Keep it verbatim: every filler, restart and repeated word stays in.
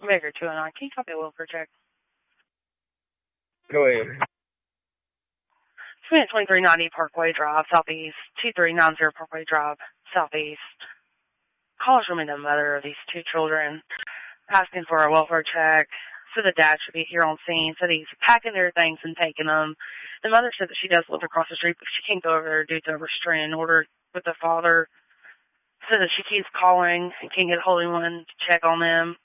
Baker two oh nine. Can you copy a welfare check? Go ahead. It's twenty-three ninety Parkway Drive, Southeast. two three nine zero Parkway Drive, Southeast. Calls from the mother of these two children, asking for a welfare check. So the dad should be here on scene. Said he's packing their things and taking them. The mother said that she does live across the street, but she can't go over there due to a restraining order with the father. Said that she keeps calling and can't get a hold of anyone to check on them.